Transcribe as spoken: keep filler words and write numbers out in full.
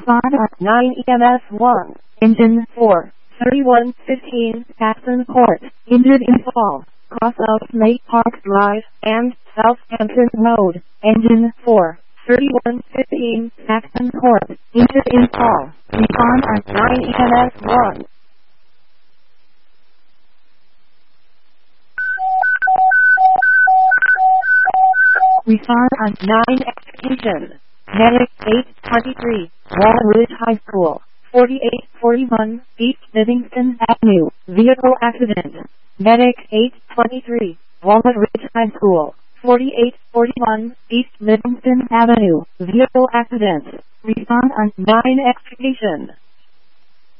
Respond on nine E M S one. Engine four. thirty-one fifteen Paxton Court. Injured in fall. Cross of Lake Park Drive and Southampton Road. Engine four. thirty-one fifteen Paxton Court. Injured in fall. Respond on nine E M S one. Respond on nine Execution. Medic eight twenty-three, Walnut Ridge High School, forty-eight forty-one, East Livingston Avenue, vehicle accident. Medic eight twenty-three, Walnut Ridge High School, forty-eight forty-one, East Livingston Avenue, vehicle accident. Respond on nine Execution.